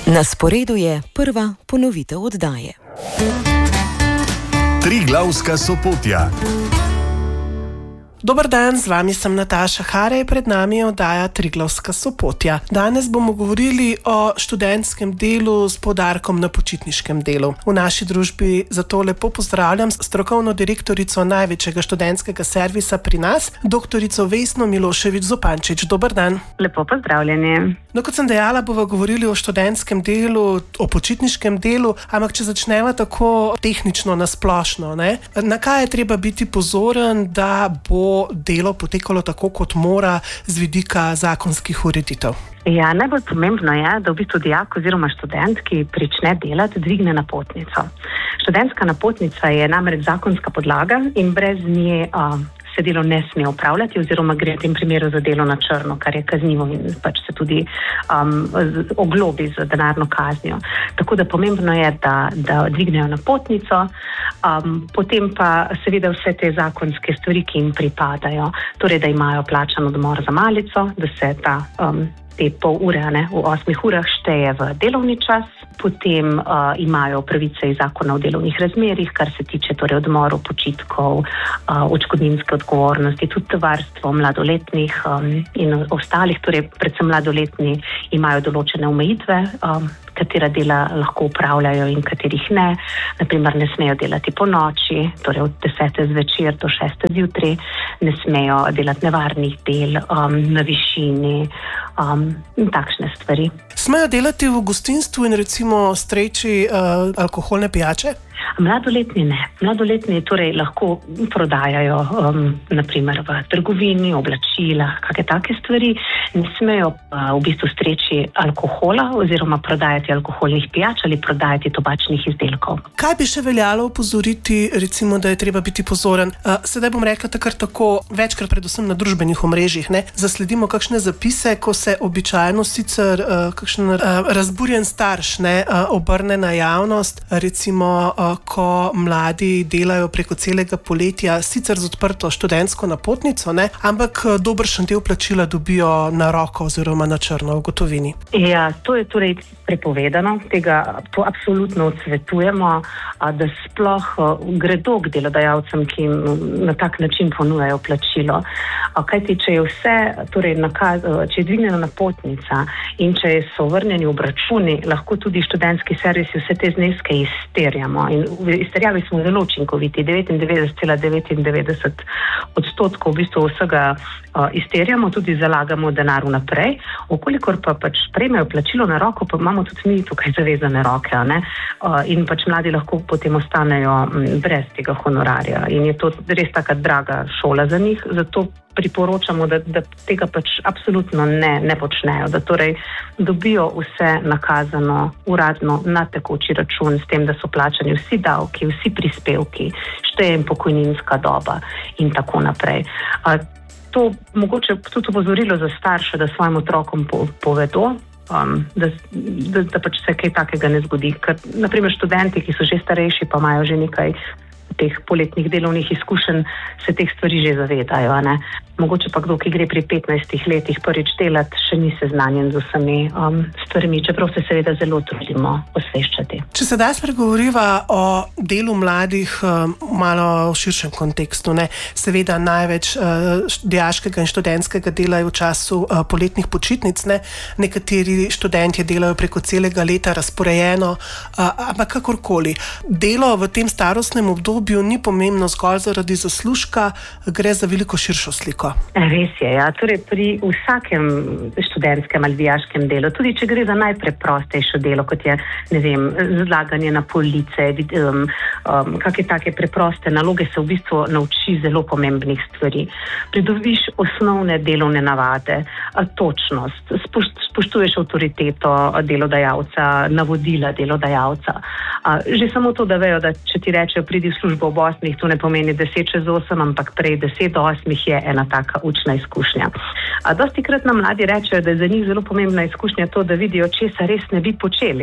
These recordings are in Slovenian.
Na sporedu je prva ponovitev oddaje. Triglavska Sopotja. Dober dan, z vami sem Nataša Harej, pred nami je oddaja Triglavska Sopotja. Danes bomo govorili o študentskem delu s poudarkom na počitniškem delu. V naši družbi zato lepo pozdravljam strokovno direktorico največjega študentskega servisa pri nas, doktorico Vesno Milošević Zupančič. Dober dan. Lepo pozdravljeni. No, kot sem dejala, bomo govorili o študentskem delu, o počitniškem delu, ampak če začnemo tako tehnično nasplošno, na kaj je treba biti pozoren, da bo delo potekalo tako, kot mora z vidika zakonskih ureditev? Ja, najbolj pomembno je, da v bistvu dijak oziroma študent, ki prične delati, dvigne napotnico. Študentska napotnica je namreč zakonska podlaga in brez nje se delo ne sme opravljati oziroma gre v tem primeru za delo na črno, kar je kaznivo in se tudi oglobi z denarno kaznijo. Tako da pomembno je, da dvignejo napotnico, potem pa seveda vse te zakonske stvari, ki jim pripadajo, torej da imajo plačan odmor za malico, da se te pol ure v 8 urah šteje v delovni čas, potem imajo pravice iz zakona o delovnih razmerjih, kar se tiče torej odmorov, počitkov, odškodninske odgovornosti, tudi varstvo mladoletnih in ostalih, torej predvsem mladoletni imajo določene omejitve, katera dela lahko upravljajo in katerih ne. Naprimer, ne smejo delati po noči, torej od 10. zvečer do 6. zjutraj, ne smejo delati nevarnih del na višini in takšne stvari. Smejo delati v gostinstvu in recimo streči alkoholne pijače? Mladoletni ne. Mladoletni torej lahko prodajajo naprimer v trgovini, oblačila, kakšne take stvari. Ne smejo v bistvu streči alkohola oziroma prodajati alkoholnih pijač ali prodajati tobačnih izdelkov. Kaj bi še veljalo opozoriti, recimo, da je treba biti pozoren? Sedaj bom rekla tako večkrat predvsem na družbenih omrežjih, zasledimo kakšne zapise, ko se običajno sicer kakšen razburjen starš obrne na javnost, recimo ko mladi delajo preko celega poletja, sicer z odprto študentsko napotnico, ampak dobršen del plačila dobijo na roko oziroma na črno v gotovini. Ja, to je torej prepovedano, to absolutno odsvetujemo, da sploh gredo k delodajalcem, ki jim na tak način ponujajo plačilo. Kajti, če je vse, torej če je dvignjena napotnica in če so vrnjeni obračuni, lahko tudi študentski servisi vse te zneske izterjamo. In v izterjavi smo zelo učinkoviti, 99,99% v bistvu vsega izterjamo, tudi zalagamo denar vnaprej. Okolikor pa prejmejo plačilo na roko, pa imamo tudi mi tukaj zavezane roke, in mladi lahko potem ostanejo brez tega honorarja. In je to res taka draga šola za njih, zato priporočamo, da tega absolutno ne počnejo, da torej dobijo vse nakazano uradno na tekoči račun, s tem, da so plačani vsi davki, vsi prispevki, šteje in pokojninska doba in tako naprej. To mogoče tudi opozorilo za starše, da svojim otrokom povedo, da se kaj takega ne zgodi. Ker, naprimer, študenti, ki so že starejši, pa imajo že nekaj teh poletnih delovnih izkušenj, se teh stvari že zavedajo. Mogoče pa kdo, ki gre pri 15 letih prvič delati, še ni seznanjen z vsemi stvarmi, čeprav se seveda zelo trudimo osveščati. Če sedaj spregovoriva o delu mladih malo v širšem kontekstu, seveda največ dijaškega in študentskega dela je v času poletnih počitnic, nekateri študentje delajo preko celega leta razporejeno, ampak kakorkoli. Delo v tem starostnem obdobju ni pomembno zgolj zaradi zaslužka, gre za veliko širšo sliko. Res je, ja. Torej pri vsakem študentskem ali dijaškem delu, tudi če gre za najpreprostejšo delo, kot je, zlaganje na police, kakšne take preproste naloge, se v bistvu nauči zelo pomembnih stvari. Pridobiš osnovne delovne navade, točnost, spoštuješ avtoriteto delodajalca, navodila delodajalca. Že samo to, da vejo, da če ti rečejo pridi v službo ob 8, to ne pomeni 10:08, ampak prej 10:08 je ena taka učna izkušnja. Dostikrat nam mladi rečejo, da je za njih zelo pomembna izkušnja to, da vidijo, česa res ne bi počeli.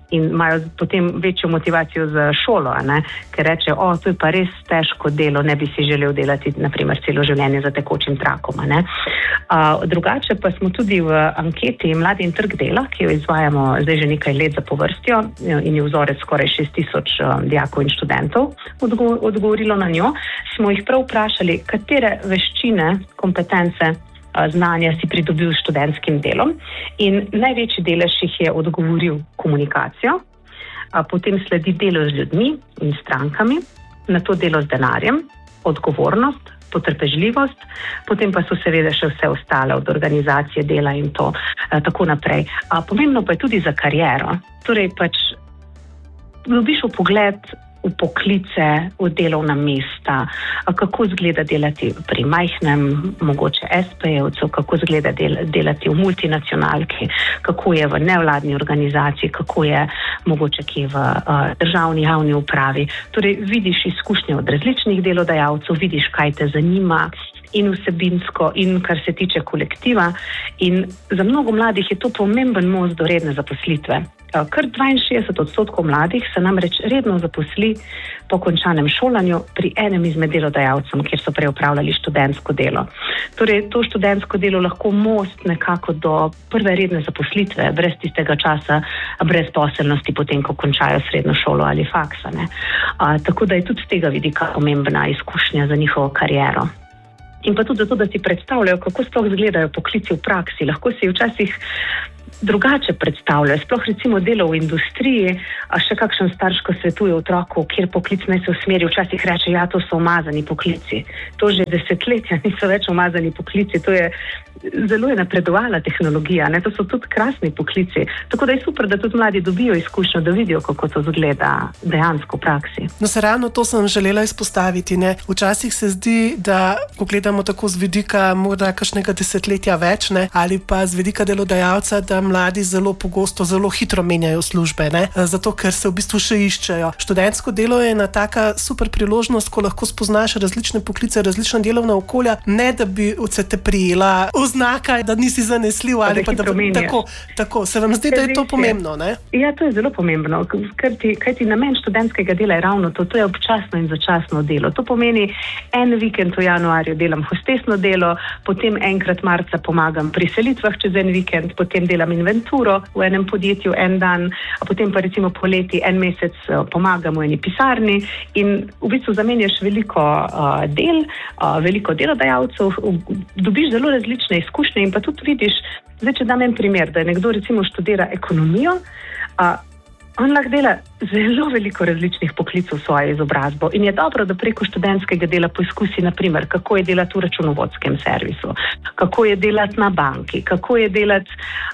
in imajo potem večjo motivacijo za šolo, ker rečejo, to je pa res težko delo, ne bi si želel delati naprimer celo življenje za tekočim trakom. Drugače pa smo tudi v anketi Mladi in trg dela, ki jo izvajamo zdaj že nekaj let zapovrstjo in je vzorec skoraj 6000 dijakov in študentov odgovorilo na njo, smo jih prav vprašali, katere veščine, kompetence, znanja si pridobil s študentskim delom in največji delež jih je odgovoril komunikacijo, potem sledi delo z ljudmi in strankami, nato delo z denarjem, odgovornost, potrpežljivost, potem pa so seveda še vse ostale od organizacije dela in to tako naprej. Pomembno pa je tudi za kariero, torej pač dobiš vpogled v poklice, v delovna mesta, kako izgleda delati pri majhnem, mogoče SP-jevcu, kako izgleda delati v multinacionalki, kako je v nevladni organizaciji, kako je mogoče kje v državni javni upravi. Torej vidiš izkušnje od različnih delodajalcev, vidiš, kaj te zanima in vsebinsko in kar se tiče kolektiva in za mnogo mladih je to pomemben most do redne zaposlitve. Kar 62% mladih se namreč redno zaposli po končanem šolanju pri enem izmed delodajalcem, kjer so prej opravljali študentsko delo. Torej, to študentsko delo lahko most nekako do prve redne zaposlitve, brez tistega časa brezposelnosti, potem, ko končajo srednjo šolo ali faks. Tako da je tudi z tega vidika pomembna izkušnja za njihovo kariero. In pa tudi zato, da si predstavljajo, kako sploh izgledajo poklici v praksi. Lahko si včasih drugače predstavljajo, sploh recimo delo v industriji, a še kakšen starš, ko svetuje otroku, kjer poklic naj se usmeri, včasih reče, to so umazani poklici. To že desetletja niso več umazani poklici, to je zelo je napredovala tehnologija, to so tudi krasni poklici. Tako da je super, da tudi mladi dobijo izkušnjo, da vidijo, kako to izgleda dejansko v praksi. No, se ravno to sem želela izpostaviti. Včasih se zdi, da ko gledamo tako z vidika morda kakšnega desetletja več, ali pa z vidika delodajalca, da mladi zelo pogosto, zelo hitro menjajo službe, zato ker se v bistvu še iščejo. Študentsko delo je ena taka super priložnost, ko lahko spoznaš različne poklice, različna delovna okolja, ne da bi se te prijela oznaka, da nisi zanesljiv ali pa da tako. Se vam zdi, da je to pomembno, ne? Ja, to je zelo pomembno, kajti namen študentskega dela je ravno to je občasno in začasno delo. To pomeni, en vikend v januarju delam hostesno delo, potem enkrat marca pomagam pri selitvah čez en vikend, potem delam inventuro v enem podjetju en dan, a potem pa recimo poleti en mesec pomagam v eni pisarni in v bistvu zamenjaš veliko del, veliko delodajalcev, dobiš zelo različne izkušnje in pa tudi vidiš, zdaj če dam en primer, da nekdo recimo študira ekonomijo, on lahko dela zelo veliko različnih poklicov v svojo izobrazbo in je dobro, da preko študentskega dela poizkusi naprimer, kako je delati v računovodskem servisu, kako je delati na banki, kako je delati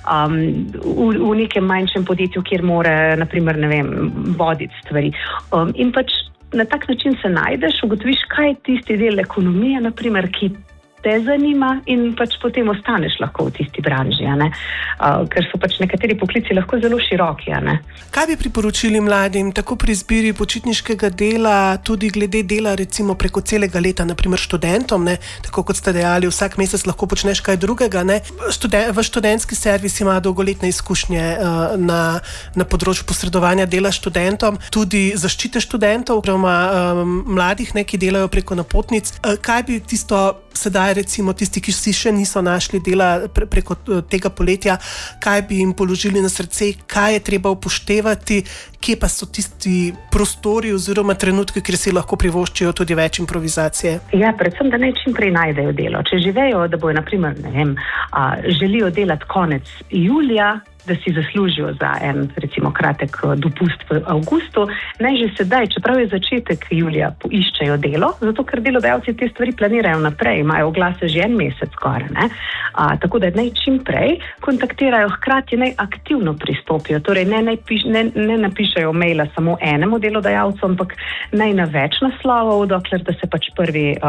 v nekem manjšem podjetju, kjer mora naprimer, voditi stvari. In pač na tak način se najdeš, ugotoviš, kaj je tisti del ekonomije, naprimer, ki te zanima in pač potem ostaneš lahko v tisti branži, ker so pač nekateri poklici lahko zelo široki. Kaj bi priporočili mladim, tako pri izbiri počitniškega dela, tudi glede dela recimo preko celega leta, naprimer študentom, tako kot ste dejali, vsak mesec lahko počneš kaj drugega, v študentski servis ima dolgoletne izkušnje na področju posredovanja dela študentom, tudi zaščite študentov, oziroma mladih, ki delajo preko napotnic. Kaj bi tisto sedaj recimo tisti, ki si še niso našli dela preko tega poletja, kaj bi jim položili na srce, kaj je treba upoštevati, kje pa so tisti prostori oziroma trenutki, kjer si lahko privoščijo tudi več improvizacije? Ja, predvsem, da naj čim prej najdejo delo. Če že vejo, da bojo naprimer, želijo delati konec julija, da si zaslužijo za en, recimo, kratek dopust v avgustu, naj že sedaj, čeprav je začetek julija, poiščejo delo, zato ker delodajalci te stvari planirajo naprej, imajo oglase že en mesec skoraj, tako da naj čim prej kontaktirajo, hkrati naj aktivno pristopijo, torej ne napišejo maila samo enemu delodajalcu, ampak naj na več naslovov, dokler da se pač prvi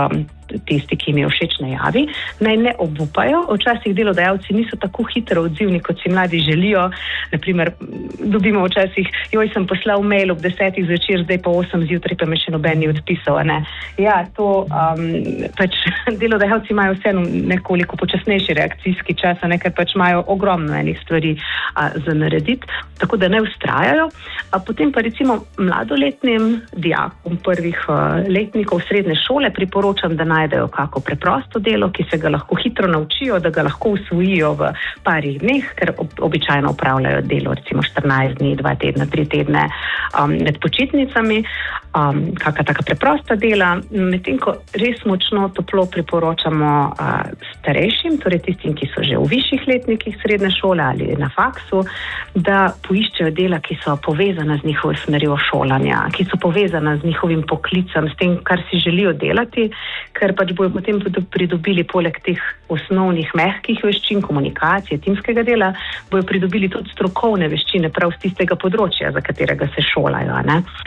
tisti, ki jim je všeč, ne javi, naj ne obupajo. Včasih delodajalci niso tako hitro odzivni, kot si mladi želijo. Naprimer, dobimo včasih, joj, sem poslal mail ob 10 zvečer, zdaj pa 8 zjutraj, pa me še noben ni odpisal. Ne? Ja, to pač delodajalci imajo vseeno nekoliko počasnejši reakcijski čas, ker pač imajo ogromno enih stvari za narediti, tako da ne vztrajajo. Potem pa recimo mladoletnim dijakom prvih letnikov srednje šole priporočam, da najdejo kako preprosto delo, ki se ga lahko hitro naučijo, da ga lahko usvojijo v parih dneh, ker običajno opravljajo delo recimo 14 dni, 2 tedna, 3 tedne med počitnicami, kakšna taka preprosta dela, medtem ko res močno toplo priporočamo starejšim, torej tistim, ki so že v višjih letnikih srednje šole ali na faksu, da poiščejo dela, ki so povezana z njihovo smerjo šolanja, ki so povezana z njihovim poklicem, s tem, kar si želijo delati, ker pač bojo potem pridobili poleg teh osnovnih mehkih veščin, komunikacije, timskega dela, bojo pridobili tudi strokovne veščine prav z tistega področja, za katerega se šolajo.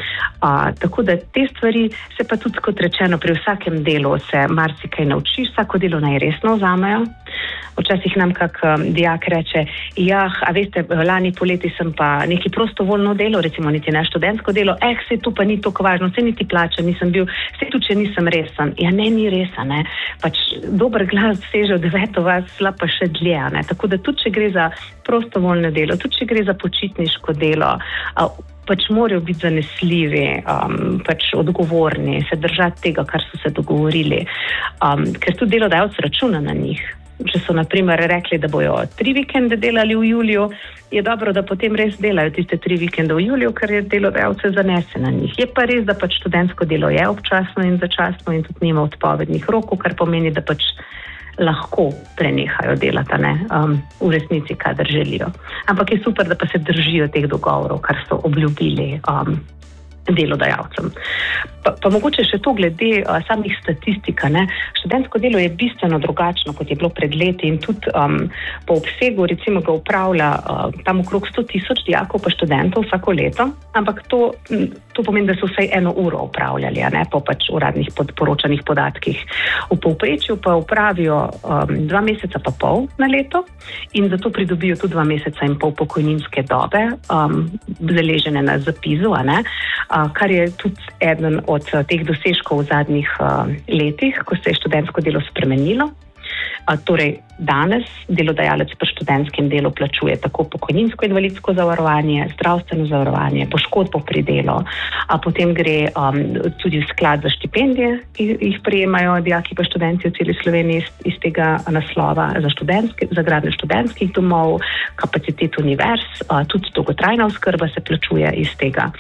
Tako da te stvari se pa tudi, kot rečeno, pri vsakem delu se marsikaj naučiš, vsako delo naj resno vzamejo. Včasih nam kak dijak reče, a veste, lani poleti sem pa neki prostovoljno delo, recimo niti ne študentsko delo, saj to pa ni toliko važno, saj niti plača nisem bil, saj tudi, če nisem resen. Ja, ne, ni resen, ne. Pač dober glas seže v 9. vas, slab pa še dlje, ne. Tako da tudi, če gre za prostovoljno delo, tudi, če gre za počitniško delo, pač morajo biti zanesljivi, pač odgovorni, se držati tega, kar so se dogovorili, ker tudi delodajalec računa na njih. Če so naprimer rekli, da bojo 3 vikende delali v juliju, je dobro, da potem res delajo tiste 3 vikende v juliju, ker je delodajalce zanese na njih. Je pa res, da pač študentsko delo je občasno in začasno in tudi nima odpovednih rokov, kar pomeni, da pač lahko prenehajo delati, v resnici, kadar želijo. Ampak je super, da pa se držijo teh dogovorov, kar so obljubili delodajalcem. Pa mogoče še to glede samih statistik. Študentsko delo je bistveno drugačno, kot je bilo pred leti in tudi po obsegu recimo ga upravlja tam okrog 100,000 dijakov pa študentov vsako leto, ampak to pomeni, da so vsaj 1 uro upravljali, po pač uradnih poročanih podatkih. V povprečju pa upravijo 2 meseca pa pol na leto in zato pridobijo tudi 2 meseca in pol pokojninske dobe, beležene na zapisu, kar je tudi eden od teh dosežkov v zadnjih letih, ko se je študentsko delo spremenilo. Torej, danes delodajalec pri študentskem delu plačuje tako pokojninsko invalidsko zavarovanje, zdravstveno zavarovanje, poškodbo pri delu, potem gre tudi v sklad za štipendije, ki jih prejemajo dijaki pa študenti v celi Sloveniji iz tega naslova za gradnjo študentskih domov, kapacitet univerz, tudi dolgotrajna oskrba se plačuje iz tega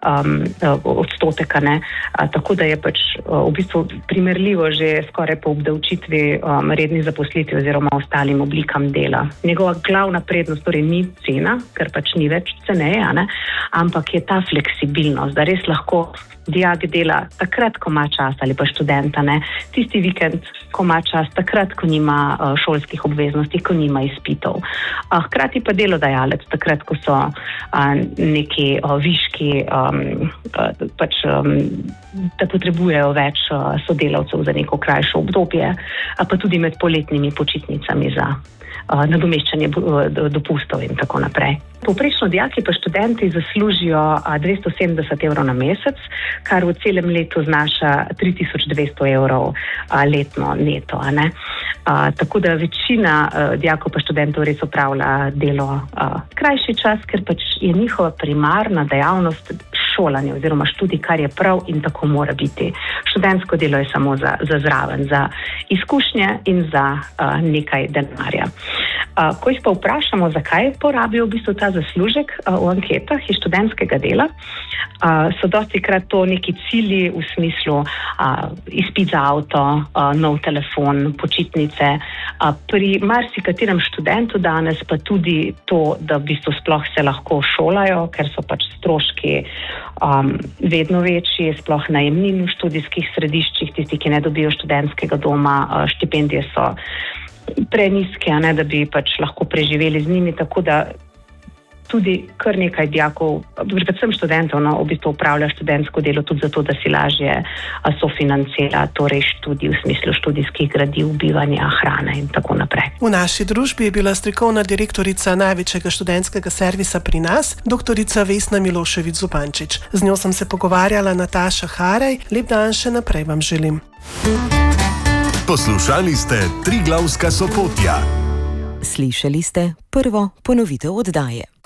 odstotek, tako da je pač v bistvu primerljivo že skoraj po obdavčitvi redni zaposlitvi oziroma ostalim oblikam dela. Njegova glavna prednost torej ni cena, ker pač ni več ceneje, ampak je ta fleksibilnost, da res lahko dijak dela takrat, ko ima čas ali pa študenta, tisti vikend, ko ima čas, takrat, ko nima šolskih obveznosti, ko nima izpitov. Hkrati pa delodajalec takrat, ko so neki viški, da potrebujejo več sodelavcev za neko krajše obdobje, pa tudi med poletnimi počitnicami za nadomeščanje dopustov in tako naprej. Povprečno dijaki pa študenti zaslužijo 270 evrov na mesec, kar v celem letu znaša 3200 evrov letno neto. Tako da večina dijakov pa študentov res opravlja delo krajši čas, ker pač je njihova primarna dejavnost šolanje oziroma študij, kar je prav in tako mora biti. Študentsko delo je samo za zraven, za izkušnje in za nekaj denarja. Ko jih pa vprašamo, zakaj porabijo v bistvu ta zaslužek v anketah iz študentskega dela, so dostikrat to neki cilji v smislu izpit za avto, nov telefon, počitnice. Pri marsikaterem študentu danes pa tudi to, da v bistvu sploh se lahko šolajo, ker so pač stroški vedno večji, sploh najemnin v študijskih središčih, tisti, ki ne dobijo študentskega doma, štipendije so preniske, da bi pač lahko preživeli z njimi, tako da tudi kar nekaj dijakov, predvsem študentov, v bistvu upravlja študentsko delo tudi zato, da si lažje sofinancira torej študij v smislu študijskih gradiv, bivanja, hrane in tako naprej. V naši družbi je bila strokovna direktorica največjega študentskega servisa pri nas, doktorica Vesna Milošević Zupančič. Z njo sem se pogovarjala Nataša Haraj. Lep dan še naprej vam želim. Poslušali ste Triglavska sopotja. Slišali ste prvo ponovitev oddaje.